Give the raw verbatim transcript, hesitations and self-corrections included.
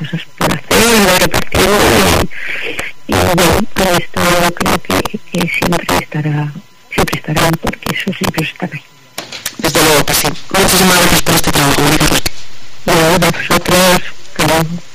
cosas por hacer, de repartir, y, y bueno, todo esto creo que, que siempre estará, siempre estará, porque eso siempre estará ahí. Desde luego que sí. Muchísimas gracias por este trabajo. Bueno, vosotros, claro.